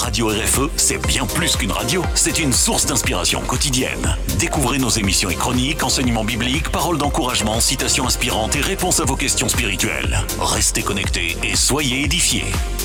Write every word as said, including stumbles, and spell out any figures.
Radio R F E, c'est bien plus qu'une radio, c'est une source d'inspiration quotidienne. Découvrez nos émissions et chroniques, enseignements bibliques, paroles d'encouragement, citations inspirantes et réponses à vos questions spirituelles. Restez connectés et soyez édifiés.